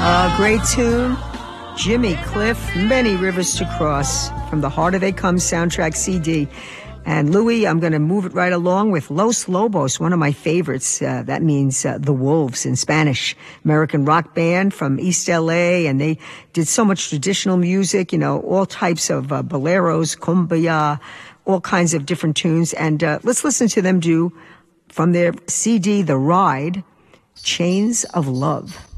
Great tune. Jimmy Cliff, Many Rivers to Cross, from the Harder They Come soundtrack CD. And Louis, I'm going to move it right along with Los Lobos, one of my favorites. That means the Wolves in Spanish. American rock band from East LA, and they did so much traditional music, you know, all types of boleros, cumbia, all kinds of different tunes. And let's listen to them do, from their CD, The Ride, Chains of Love.